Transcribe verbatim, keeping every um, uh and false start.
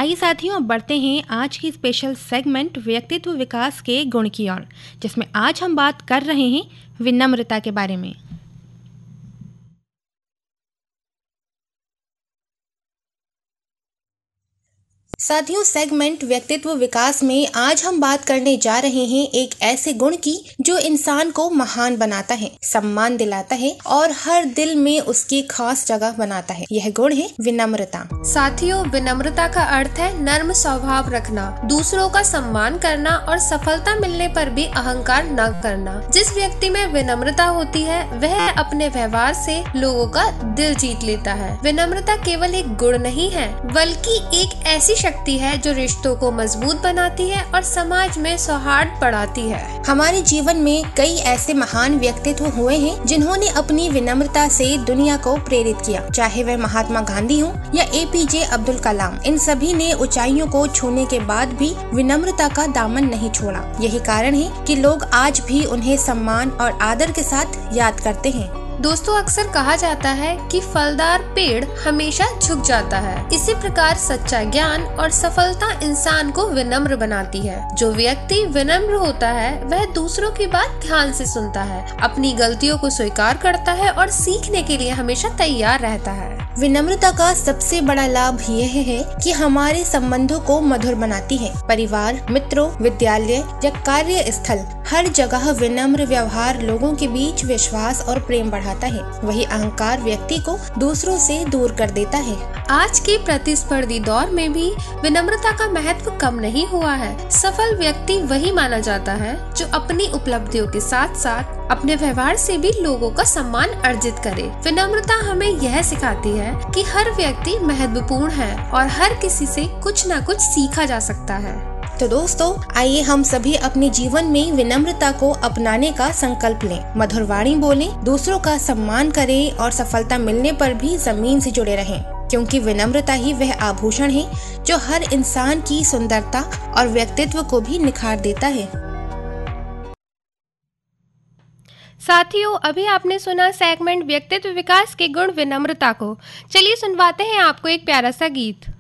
आइए साथियों, अब बढ़ते हैं आज की स्पेशल सेगमेंट व्यक्तित्व विकास के गुण की ओर, जिसमें आज हम बात कर रहे हैं विनम्रता के बारे में। साथियों, सेगमेंट व्यक्तित्व विकास में आज हम बात करने जा रहे हैं एक ऐसे गुण की जो इंसान को महान बनाता है, सम्मान दिलाता है और हर दिल में उसकी खास जगह बनाता है। यह गुण है विनम्रता। साथियों, विनम्रता का अर्थ है नर्म स्वभाव रखना, दूसरों का सम्मान करना और सफलता मिलने पर भी अहंकार न करना। जिस व्यक्ति में विनम्रता होती है वह अपने व्यवहार से लोगों का दिल जीत लेता है। विनम्रता केवल एक गुण नहीं है बल्कि एक ऐसी शक्ति है जो रिश्तों को मजबूत बनाती है और समाज में सौहार्द बढ़ाती है। हमारे जीवन में कई ऐसे महान व्यक्तित्व हुए हैं जिन्होंने अपनी विनम्रता से दुनिया को प्रेरित किया, चाहे वह महात्मा गांधी हो या एपीजे अब्दुल कलाम। इन सभी ने ऊंचाइयों को छूने के बाद भी विनम्रता का दामन नहीं छोड़ा। यही कारण है कि लोग आज भी उन्हें सम्मान और आदर के साथ याद करते हैं। दोस्तों, अक्सर कहा जाता है कि फलदार पेड़ हमेशा झुक जाता है। इसी प्रकार सच्चा ज्ञान और सफलता इंसान को विनम्र बनाती है। जो व्यक्ति विनम्र होता है वह दूसरों की बात ध्यान से सुनता है, अपनी गलतियों को स्वीकार करता है और सीखने के लिए हमेशा तैयार रहता है। विनम्रता का सबसे बड़ा लाभ यह है कि हमारे संबंधों को मधुर बनाती है। परिवार, मित्रों, विद्यालय या कार्य स्थल, हर जगह विनम्र व्यवहार लोगों के बीच विश्वास और प्रेम बढ़ाता है। वही अहंकार व्यक्ति को दूसरों से दूर कर देता है। आज के प्रतिस्पर्धी दौर में भी विनम्रता का महत्व कम नहीं हुआ है। सफल व्यक्ति वही माना जाता है जो अपनी उपलब्धियों के साथ साथ अपने व्यवहार से भी लोगों का सम्मान अर्जित करे। विनम्रता हमें यह सिखाती है कि हर व्यक्ति महत्वपूर्ण है और हर किसी से कुछ न कुछ सीखा जा सकता है। तो दोस्तों, आइए हम सभी अपने जीवन में विनम्रता को अपनाने का संकल्प लें। मधुर वाणी बोलें, दूसरों का सम्मान करें और सफलता मिलने पर भी जमीन से जुड़े रहें, क्योंकि विनम्रता ही वह आभूषण है जो हर इंसान की सुंदरता और व्यक्तित्व को भी निखार देता है। साथियों, अभी आपने सुना सेगमेंट व्यक्तित्व विकास के गुण विनम्रता को। चलिए सुनवाते हैं आपको एक प्यारा सा गीत।